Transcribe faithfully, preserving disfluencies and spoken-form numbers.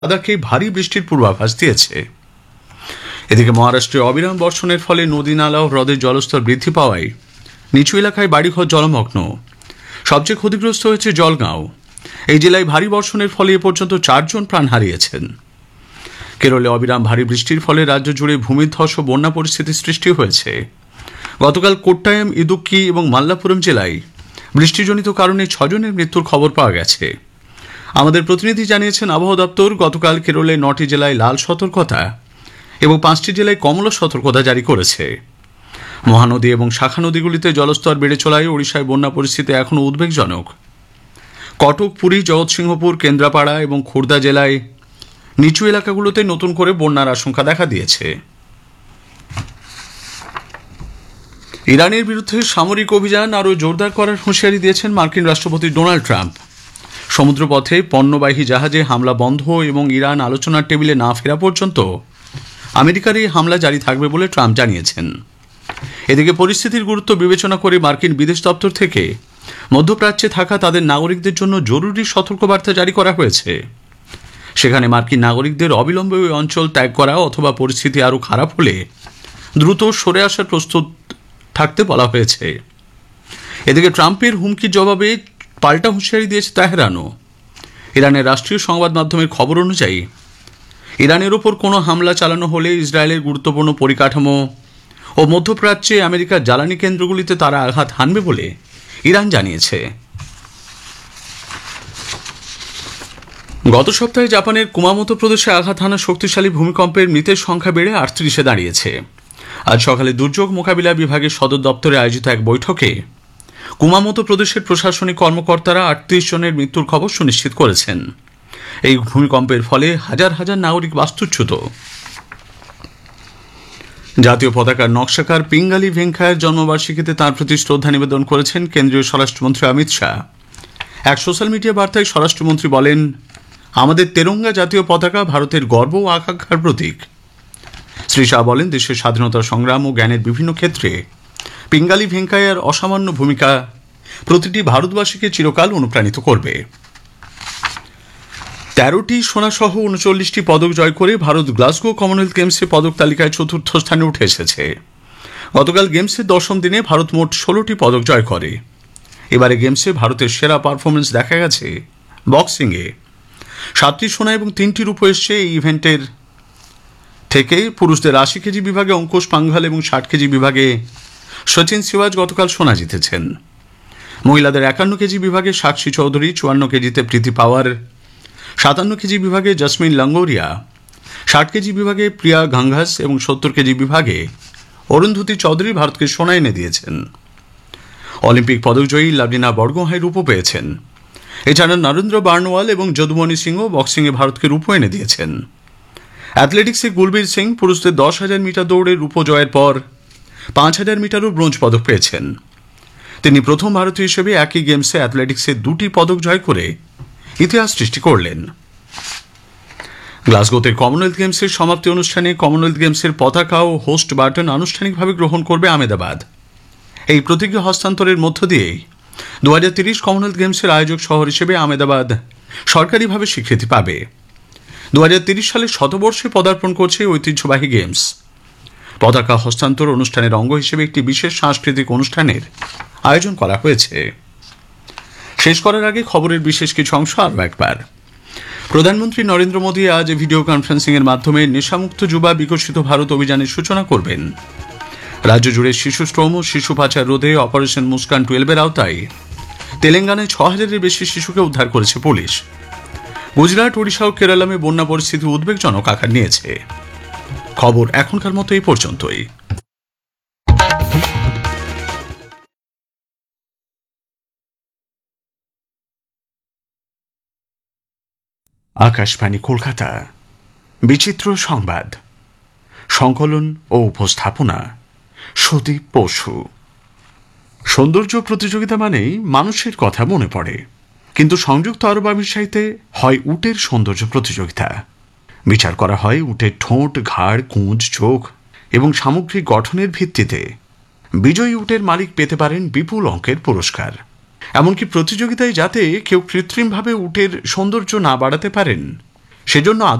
লাদাখে ভারী বৃষ্টির পূর্বাভাস দিয়েছে। এদিকে মহারাষ্ট্রে অবিরাম বর্ষণের ফলে নদী নালা ও হ্রদের জলস্তর বৃদ্ধি পাওয়ায় নিচু এলাকায় বাড়িঘর জলমগ্ন। সবচেয়ে ক্ষতিগ্রস্ত হয়েছে জলগাঁও। এই জেলায় ভারী বর্ষণের ফলে এ পর্যন্ত চারজন প্রাণ হারিয়েছেন। কেরলে অবিরাম ভারী বৃষ্টির ফলে রাজ্য জুড়ে ভূমিধ্বস ও বন্যা পরিস্থিতির সৃষ্টি হয়েছে। গতকাল কোট্টায়াম, ইদুক্কি এবং মাল্লাপুরম জেলায় বৃষ্টিজনিত কারণে ছজনের মৃত্যুর খবর পাওয়া গেছে। আমাদের প্রতিনিধি জানিয়েছেন, আবহাওয়া দপ্তর গতকাল কেরলে নটি জেলায় লাল সতর্কতা এবং পাঁচটি জেলায় কমলা সতর্কতা জারি করেছে। মহানদী এবং শাখা নদীগুলিতে জলস্তর বেড়ে চলায় ওড়িশায় বন্যা পরিস্থিতি এখনও উদ্বেগজনক। কটক, পুরী, জগৎসিংহপুর, কেন্দ্রাপাড়া এবং খুর্দা জেলায় নিচু এলাকাগুলোতে নতুন করে বন্যার আশঙ্কা দেখা দিয়েছে। ইরানের বিরুদ্ধে সামরিক অভিযান আরও জোরদার করার হুঁশিয়ারি দিয়েছেন মার্কিন রাষ্ট্রপতি ডোনাল্ড ট্রাম্প। সমুদ্রপথে পণ্যবাহী জাহাজে হামলা বন্ধ এবং ইরান আলোচনার টেবিলে না ফেরা পর্যন্ত আমেরিকার এই হামলা জারি থাকবে বলে ট্রাম্প জানিয়েছেন। এদিকে পরিস্থিতির গুরুত্ব বিবেচনা করে মার্কিন বিদেশ দপ্তর থেকে মধ্যপ্রাচ্যে থাকা তাদের নাগরিকদের জন্য জরুরি সতর্কবার্তা জারি করা হয়েছে। সেখানে মার্কিন নাগরিকদের অবিলম্বে ওই অঞ্চল ত্যাগ করা অথবা পরিস্থিতি আরও খারাপ হলে দ্রুত সরে আসার প্রস্তুত থাকতে বলা হয়েছে। এদিকে ট্রাম্পের হুমকির জবাবে পাল্টা হুঁশিয়ারি দিয়েছে তেহরানও। ইরানের রাষ্ট্রীয় সংবাদ মাধ্যমের খবর অনুযায়ী ইরানের ওপর কোনো হামলা চালানো হলে ইসরায়েলের গুরুত্বপূর্ণ পরিকাঠামো ও মধ্যপ্রাচ্যে আমেরিকার জ্বালানি কেন্দ্রগুলিতে তারা আঘাত হানবে বলে ইরান জানিয়েছে। গত সপ্তাহে জাপানের কুমামোতো প্রদেশে আঘাত হানা শক্তিশালী ভূমিকম্পের মৃতের সংখ্যা বেড়ে আটত্রিশে দাঁড়িয়েছে। আজ সকালে দুর্যোগ মোকাবিলা বিভাগের সদর দপ্তরে আয়োজিত এক বৈঠকে কুমামোতো প্রদেশের প্রশাসনিক কর্মকর্তারা আটত্রিশ জনের মৃত্যুর খবর সুনিশ্চিত করেছেন। এই ভূমিকম্পের ফলে হাজার হাজার নাগরিক বাস্তুচ্যুত। জাতীয় পতাকার নকশাকার পিঙ্গালি ভেঙ্কাইয়ার জন্মবার্ষিকীতে তাঁর প্রতি শ্রদ্ধা নিবেদন করেছেন কেন্দ্রীয় স্বরাষ্ট্রমন্ত্রী অমিত শাহ। এক সোশ্যাল মিডিয়া বার্তায় স্বরাষ্ট্রমন্ত্রী বলেন, আমাদের তেরঙ্গা জাতীয় পতাকা ভারতের গর্ব ও আকাঙ্ক্ষার প্রতীক। শ্রী শাহ বলেন, দেশের স্বাধীনতা সংগ্রাম ও জ্ঞানের বিভিন্ন ক্ষেত্রে পিঙ্গালি ভেঙ্কাইয়ার অসামান্য ভূমিকা প্রতিটি ভারতবাসীকে চিরকাল অনুপ্রাণিত করবে। তেরোটি সোনাসহ উনচল্লিশটি পদক জয় করে ভারত গ্লাসগো কমনওয়েলথ গেমসে পদক তালিকায় চতুর্থ স্থানে উঠে এসেছে। গতকাল গেমসের দশম দিনে ভারত মোট ষোলোটি পদক জয় করে। এবারে গেমসে ভারতের সেরা পারফরমেন্স দেখা গেছে বক্সিংয়ে। সাতটি সোনা এবং তিনটি রূপো এসছে এই ইভেন্টের থেকে। পুরুষদের আশি কেজি বিভাগে অঙ্কুশ পাঙ্ঘাল এবং ষাট কেজি বিভাগে সচিন সিওয়াজ গতকাল সোনা জিতেছেন। মহিলাদের একান্ন কেজি বিভাগে সাক্ষী চৌধুরী, চুয়ান্ন কেজিতে প্রীতি পাওয়ার, সাতান্ন কেজি বিভাগে জসমিন লঙ্গোরিয়া, ষাট কেজি বিভাগে প্রিয়া গাঙ্গাস এবং সত্তর কেজি বিভাগে অরুন্ধতী চৌধুরী ভারতকে সোনা এনে দিয়েছেন। অলিম্পিক পদকজয়ী লাভলিনা বরগোহাঁই রূপো পেয়েছেন। এছাড়া নরেন্দ্র বার্নওয়াল এবং যদুমণি সিংহ বক্সিংয়ে ভারতকে রূপো এনে দিয়েছেন। অ্যাথলেটিক্সে গুলবীর সিং পুরুষদের দশ হাজার মিটার দৌড়ে রূপো জয়ের পর পাঁচ হাজার মিটারও ব্রোঞ্জ পদক পেয়েছেন। তিনি প্রথম ভারতীয় হিসেবে একই গেমসে অ্যাথলেটিক্সে দুটি পদক জয় করে ইতিহাস সৃষ্টি করলেন। গ্লাসগোতে কমনওয়েলথ গেমসের সমাপ্তি অনুষ্ঠানে কমনওয়েলথ গেমসের পতাকা ও হোস্ট বাটন আনুষ্ঠানিকভাবে গ্রহণ করবে আহমেদাবাদ। এই প্রতিজ্ঞা হস্তান্তরের মধ্য দিয়েই দু হাজার তিরিশ কমনওয়েলথ গেমসের আয়োজক শহর হিসেবে আহমেদাবাদ সরকারিভাবে স্বীকৃতি পাবে। দু হাজার তিরিশ সালে শতবর্ষে পদার্পণ করছে ঐতিহ্যবাহী গেমস। পতাকা হস্তান্তর অনুষ্ঠানের অঙ্গ হিসেবে একটি বিশেষ সাংস্কৃতিক অনুষ্ঠানের আয়োজন করা হয়েছে। শেষ করার আগে খবরের বিশেষ কিছু অংশ আরও একবার। প্রধানমন্ত্রী নরেন্দ্র মোদী আজ ভিডিও কনফারেন্সিং এর মাধ্যমে নেশামুক্ত যুবা বিকশিত ভারত অভিযানের সূচনা করবেন। রাজ্য জুড়ে শিশু শ্রম ও শিশু পাচার রোধে অপারেশন মুস্কান টুয়েলভের আওতায় তেলেঙ্গানায় ছ হাজারের বেশি শিশুকে উদ্ধার করেছে পুলিশ। গুজরাট, ওড়িশা ও কেরালামে বন্যা পরিস্থিতি উদ্বেগজনক আকার নিয়েছে। খবর এখনকার মতো এই পর্যন্তই। আকাশবাণী কলকাতা, বিচিত্র সংবাদ, সংকলন ও উপস্থাপনা সুদীপ বসু। সৌন্দর্য প্রতিযোগিতা মানেই মানুষের কথা মনে পড়ে, কিন্তু সংযুক্ত আরব আমিরাতে হয় উটের সৌন্দর্য প্রতিযোগিতা। বিচার করা হয় উটের ঠোঁট, ঘাড়, কুঁজ, চোখ এবং সামগ্রিক গঠনের ভিত্তিতে। বিজয়ী উটের মালিক পেতে পারেন বিপুল অঙ্কের পুরস্কার। এমনকি প্রতিযোগিতায় যাতে কেউ কৃত্রিমভাবে উটের সৌন্দর্য না বাড়াতে পারেন সেজন্য